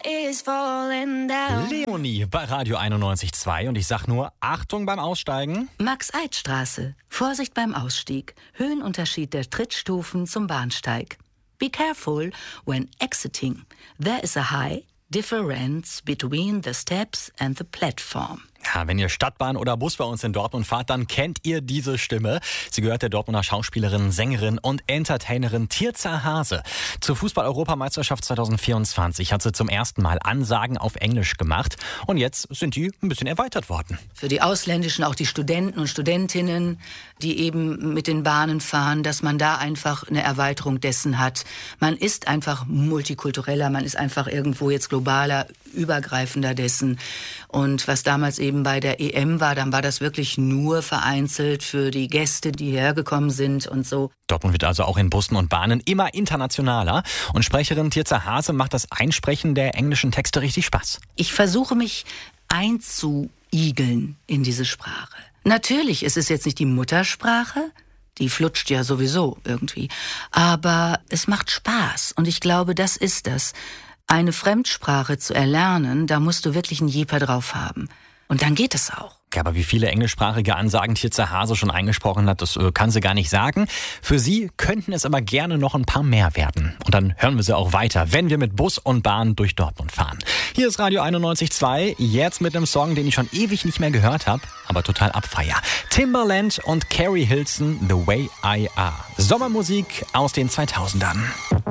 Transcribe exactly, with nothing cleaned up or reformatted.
is falling down. Leonie bei Radio einundneunzig Komma zwei und ich sag nur, Achtung beim Aussteigen. Max-Eid-Straße. Vorsicht beim Ausstieg. Höhenunterschied der Trittstufen zum Bahnsteig. Be careful when exiting. There is a high difference between the steps and the platform. Ja, wenn ihr Stadtbahn oder Bus bei uns in Dortmund fahrt, dann kennt ihr diese Stimme. Sie gehört der Dortmunder Schauspielerin, Sängerin und Entertainerin Tirza Hase. Zur Fußball-Europameisterschaft zwanzig vierundzwanzig hat sie zum ersten Mal Ansagen auf Englisch gemacht. Und jetzt sind die ein bisschen erweitert worden. Für die Ausländischen, auch die Studenten und Studentinnen, die eben mit den Bahnen fahren, dass man da einfach eine Erweiterung dessen hat. Man ist einfach multikultureller, man ist einfach irgendwo jetzt globaler, übergreifender dessen. Und was damals eben bei der E M war, dann war das wirklich nur vereinzelt für die Gäste, die hergekommen sind und so. Dortmund wird also auch in Bussen und Bahnen immer internationaler. Und Sprecherin Tirza Hase macht das Einsprechen der englischen Texte richtig Spaß. Ich versuche mich einzuigeln in diese Sprache. Natürlich ist es jetzt nicht die Muttersprache, die flutscht ja sowieso irgendwie. Aber es macht Spaß und ich glaube, das ist das. Eine Fremdsprache zu erlernen, da musst du wirklich einen Jeeper drauf haben. Und dann geht es auch. Ja, aber wie viele englischsprachige Ansagen Tirza Hase schon eingesprochen hat, das äh, kann sie gar nicht sagen. Für sie könnten es aber gerne noch ein paar mehr werden. Und dann hören wir sie auch weiter, wenn wir mit Bus und Bahn durch Dortmund fahren. Hier ist Radio einundneunzig Komma zwei, jetzt mit einem Song, den ich schon ewig nicht mehr gehört habe, aber total abfeier. Timbaland und Carrie Hilson, The Way I Are. Sommermusik aus den zweitausendern.